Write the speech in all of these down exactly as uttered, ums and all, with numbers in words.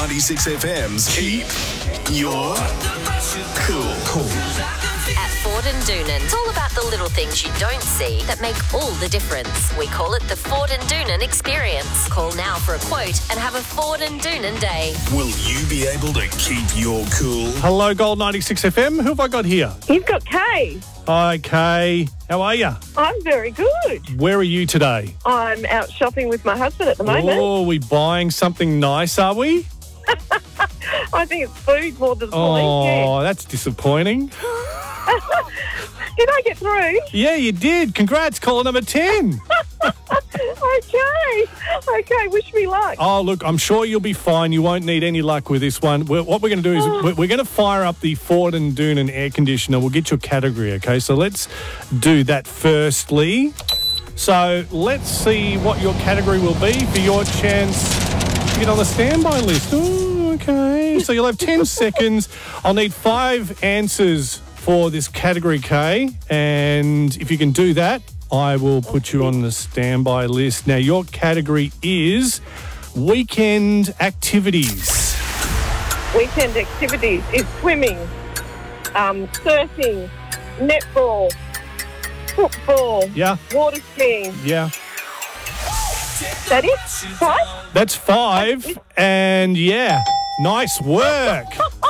ninety-six F M's Keep Your Cool. Cool. At Ford and Doonan, it's all about the little things you don't see that make all the difference. We call it the Ford and Doonan experience. Call now for a quote and have a Ford and Doonan day. Will you be able to keep your cool? Hello, Gold ninety-six F M. Who have I got here? You've got Kay. Hi, Kay. How are you? I'm very good. Where are you today? I'm out shopping with my husband at the moment. Oh, are we buying something nice, are we? I think it's food more than Oh, police. that's disappointing. Yeah. Did I get through? Yeah, you did. Congrats, caller number ten. Okay. Okay, wish me luck. Oh, look, I'm sure you'll be fine. You won't need any luck with this one. We're, what we're going to do is Oh. we're, we're going to fire up the Ford and Doonan air conditioner. We'll get your category, okay? So let's do that firstly. So let's see what your category will be for your chance to get on the standby list. Oh, okay. So you'll have ten seconds. I'll need five answers for this category, Kay. And if you can do that, I will put you on the standby list. Now, your category is weekend activities. Weekend activities is swimming, um, surfing, netball, football, Yeah, water skiing. yeah. That it? Five? That's five. And yeah, nice work.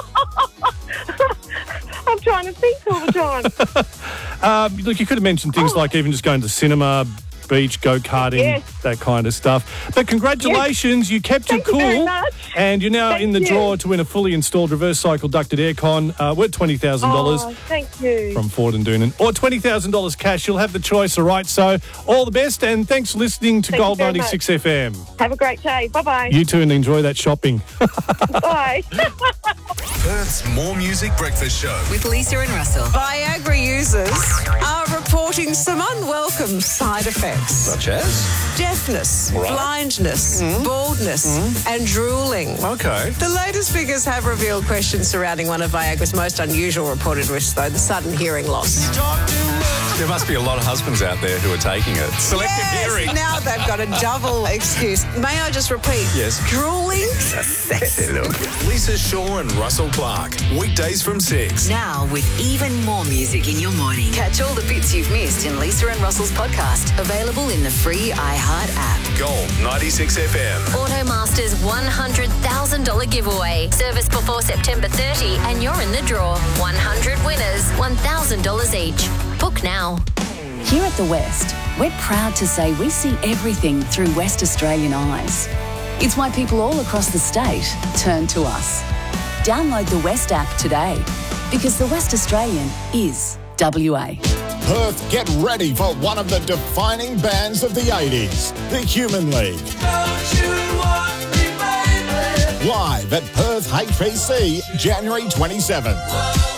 I'm trying to think all the time. Um, look, you could have mentioned things Oh. like even just going to cinema, beach, go-karting, Yes. that kind of stuff. But congratulations, you kept Thank your you cool. very much. And you're now Thank in the you. draw to win a fully installed reverse cycle ducted aircon uh, worth twenty thousand dollars. Oh, thank you. From Ford and Doonan, or twenty thousand dollars cash. You'll have the choice, all right? So all the best, and thanks for listening to Thank you Gold very ninety-six F M. Have a great day. Bye-bye. You too, and enjoy that shopping. Bye. Perth's More Music Breakfast Show. With Lisa and Russell. Viagra users are reporting some unwelcome side effects. Such as? Deafness, Right. blindness, baldness, and drooling. Okay. The latest figures have revealed questions surrounding one of Viagra's most unusual reported risks, though, the sudden hearing loss. There must be a lot of husbands out there who are taking it. Selective Yes, hearing. now they've got a double excuse. May I just repeat? Yes. Drooling? Sexy look. Lisa Shaw and Russell Clark. Weekdays from six. Now with even more music in your morning. Catch all the bits you've missed in Lisa and Russell's podcast. Available in the free iHeart app. Gold ninety-six F M. Automasters one hundred thousand dollars giveaway. Service before September thirtieth and you're in the draw. one hundred winners, one thousand dollars each. Book now. Here at The West, we're proud to say we see everything through West Australian eyes. It's why people all across the state turn to us. Download the West app today, because the West Australian is W A. Perth, get ready for one of the defining bands of the eighties, the Human League. Live at Perth H P C, January twenty-seventh.